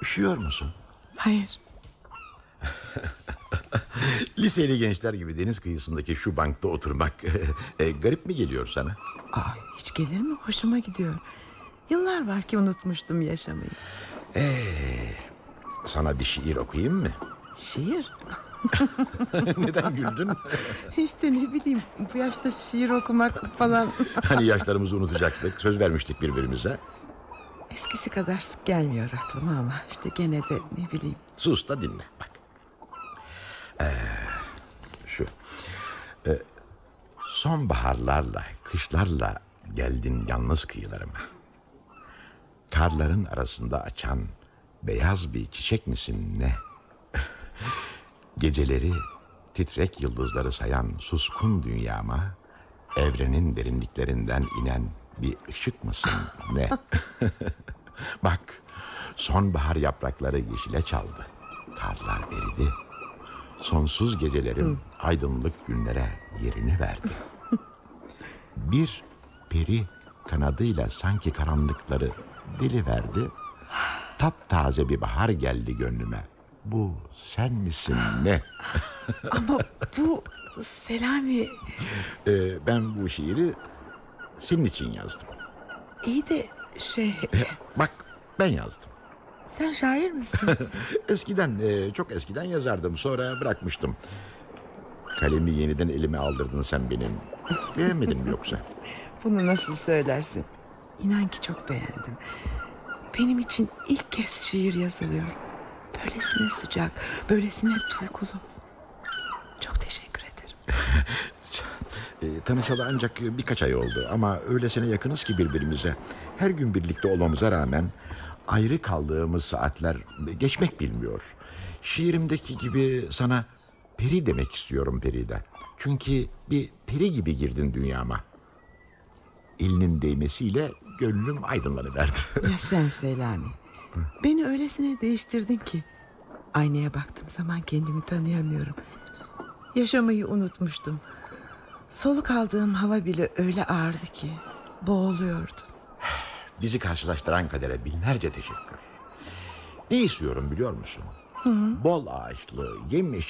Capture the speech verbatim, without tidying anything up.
Üşüyor musun? Hayır. Liseli gençler gibi deniz kıyısındaki şu bankta oturmak e, garip mi geliyor sana? Aa, hiç gelir mi? Hoşuma gidiyor. Yıllar var ki unutmuştum yaşamayı. Ee, sana bir şiir okuyayım mı? Şiir? Neden güldün? İşte ne bileyim, bu yaşta şiir okumak falan. Hani yaşlarımızı unutacaktık, söz vermiştik birbirimize. Eskisi kadar sık gelmiyor aklıma ama işte gene de ne bileyim. Sus da dinle bak. Ee, şu ee, sonbaharlarla, kışlarla geldin yalnız kıyılarıma. Karların arasında açan beyaz bir çiçek misin ne? Geceleri titrek yıldızları sayan suskun dünyama, evrenin derinliklerinden inen bir ışık mısın ne? Bak, sonbahar yaprakları yeşile çaldı. Karlar eridi. Sonsuz gecelerim aydınlık günlere yerini verdi. Bir peri kanadıyla sanki karanlıkları deliverdi. Taptaze bir bahar geldi gönlüme. Bu sen misin ne? Ama bu Selami... Ee, ben bu şiiri senin için yazdım. İyi de şey... Bak, ben yazdım. Sen şair misin? Eskiden, e, çok eskiden yazardım. Sonra bırakmıştım. Kalemi yeniden elime aldırdın sen benim. Beğenmedin mi yoksa? Bunu nasıl söylersin? İnan ki çok beğendim. Benim için ilk kez şiir yazılıyor. Böylesine sıcak, böylesine duygulu. Çok teşekkür ederim. e, tanışalı ancak birkaç ay oldu. Ama öylesine yakınız ki birbirimize. Her gün birlikte olmamıza rağmen ayrı kaldığımız saatler geçmek bilmiyor. Şiirimdeki gibi sana peri demek istiyorum Peride. Çünkü bir peri gibi girdin dünyama. Elinin değmesiyle gönlüm aydınlanıverdi. Ya sen Selami, beni öylesine değiştirdin ki aynaya baktığım zaman kendimi tanıyamıyorum. Yaşamayı unutmuştum. Soluk aldığım hava bile öyle ağırdı ki boğuluyordum. Bizi karşılaştıran kadere binlerce teşekkür. Ne istiyorum biliyor musun? Hı. Bol ağaçlı, yemyeşil